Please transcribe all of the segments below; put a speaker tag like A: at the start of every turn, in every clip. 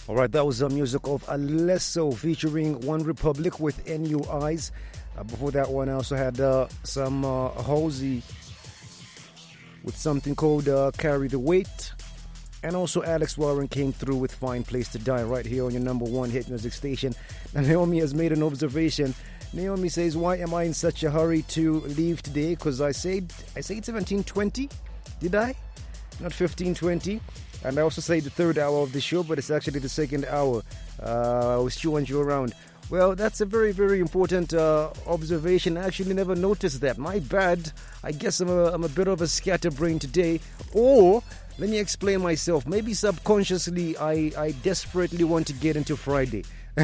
A: All right, that was the music of Alesso featuring One Republic with NUIs. Before that one, I also had some Halsey with something called Carry the Weight. And also Alex Warren came through with Fine Place to Die right here on your number one hit music station. And Naomi has made an observation. Naomi says, why am I in such a hurry to leave today? Because I said 17:20, did I? Not 15:20. And I also say the third hour of the show, but it's actually the second hour. With Stu and you around. Well, that's a very, very important observation. I actually never noticed that. My bad. I guess I'm a bit of a scatterbrain today. Or, let me explain myself. Maybe subconsciously, I desperately want to get into Friday.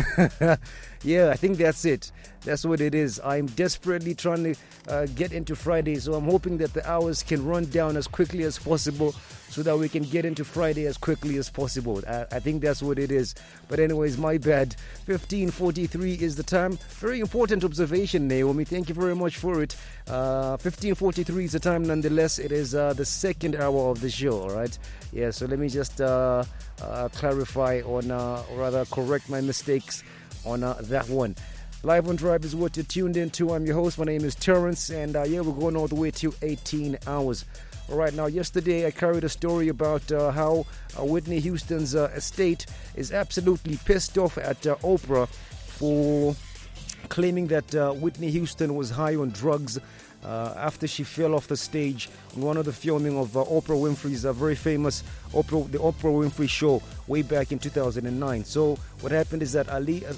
A: Yeah, I think that's it. That's what it is. I'm desperately trying to get into Friday, so I'm hoping that the hours can run down as quickly as possible so that we can get into Friday as quickly as possible. I think that's what it is. But anyways, my bad. 15:43 is the time. Very important observation, Naomi. Thank you very much for it. 15:43 is the time nonetheless. It is the second hour of the show, all right? Yeah, so let me just clarify on, or rather correct my mistakes on that one. Live on Drive is what you're tuned into. I'm your host. My name is Terrence, and yeah, we're going all the way to 18 hours. All right, now yesterday I carried a story about how Whitney Houston's estate is absolutely pissed off at Oprah for claiming that Whitney Houston was high on drugs after she fell off the stage in one of the filming of Oprah Winfrey's very famous the Oprah Winfrey Show way back in 2009. So what happened is that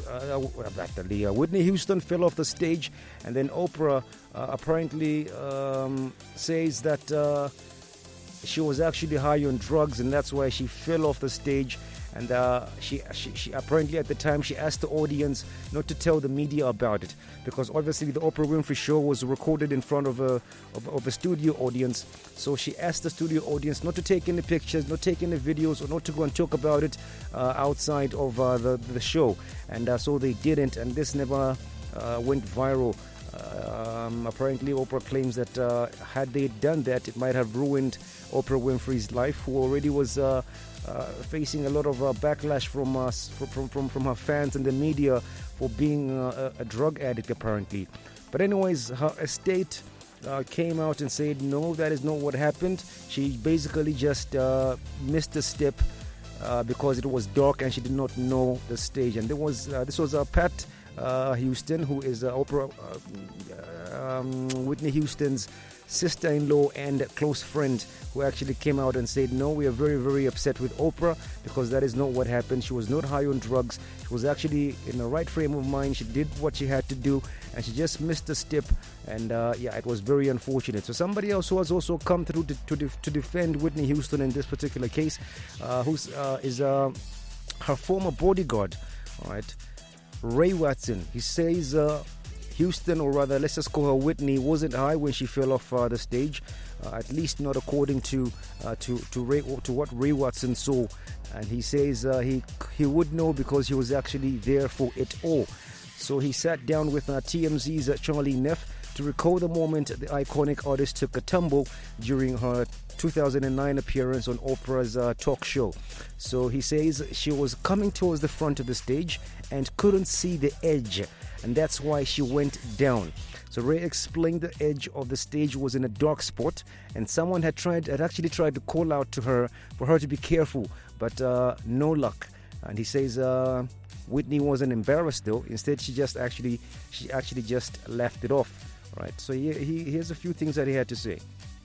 A: Whitney Houston fell off the stage, and then Oprah apparently says that she was actually high on drugs, and that's why she fell off the stage. And she apparently at the time she asked the audience not to tell the media about it, because obviously the Oprah Winfrey Show was recorded in front of a studio audience. So she asked the studio audience not to take any pictures, not take any videos, or not to go and talk about it outside of the show. And so they didn't, and this never went viral. Apparently Oprah claims that had they done that, it might have ruined Oprah Winfrey's life, who already was facing a lot of backlash from her fans and the media for being a drug addict apparently. But anyways, her estate came out and said no, that is not what happened. She basically just missed a step because it was dark and she did not know the stage. And this was Pat Houston, who is Oprah Whitney Houston's sister-in-law and close friend, who actually came out and said, no, we are very, very upset with Oprah because that is not what happened. She was not high on drugs. She was actually in the right frame of mind. She did what she had to do, and she just missed a step. And yeah, it was very unfortunate. So somebody else who has also come through to defend Whitney Houston in this particular case, is her former bodyguard, all right, Ray Watson. He says Houston, or rather let's just call her Whitney, wasn't high when she fell off the stage, at least not according to what Ray Watson saw. And he says he would know because he was actually there for it all. So he sat down with TMZ's Charlie Neff to recall the moment the iconic artist took a tumble during her 2009 appearance on Oprah's talk show. So he says she was coming towards the front of the stage and couldn't see the edge, and that's why she went down. So Ray explained the edge of the stage was in a dark spot, and someone had actually tried to call out to her for her to be careful, but no luck. And he says Whitney wasn't embarrassed though. Instead, she actually just laughed it off. Right. So here's a few things that he had to say.